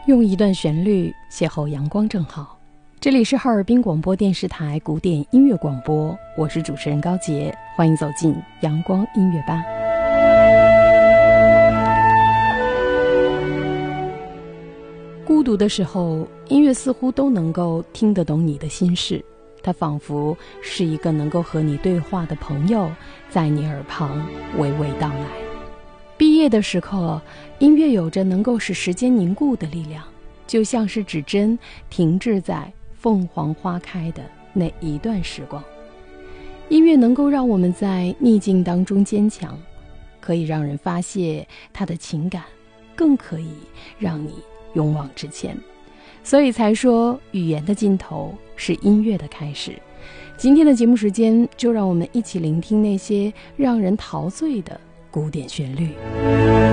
用一段旋律邂逅阳光正好。这里是哈尔滨广播电视台古典音乐广播，我是主持人高洁，欢迎走进阳光音乐吧。孤独的时候，音乐似乎都能够听得懂你的心事，它仿佛是一个能够和你对话的朋友，在你耳旁娓娓道来。毕业的时刻，音乐有着能够使时间凝固的力量，就像是指针停滞在凤凰花开的那一段时光。音乐能够让我们在逆境当中坚强，可以让人发泄他的情感，更可以让你勇往直前。所以才说语言的尽头是音乐的开始。今天的节目时间，就让我们一起聆听那些让人陶醉的古典旋律。